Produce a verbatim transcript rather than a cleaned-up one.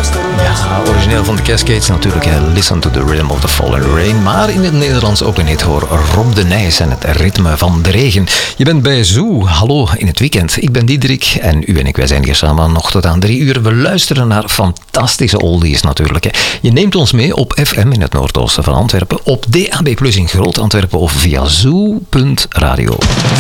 Ja, origineel van de Cascades natuurlijk. Hè. Listen to the rhythm of the falling rain. Maar in het Nederlands ook een hit hoor. Rob de Nijs en het ritme van de regen. Je bent bij Zoo. Hallo in het weekend. Ik ben Diederik en u en ik, wij zijn hier samen nog tot aan drie uur. We luisteren naar fantastische oldies natuurlijk. Hè. Je neemt ons mee op F M in het noordoosten van Antwerpen. Op D A B plus in Groot Antwerpen of via zoo punt radio.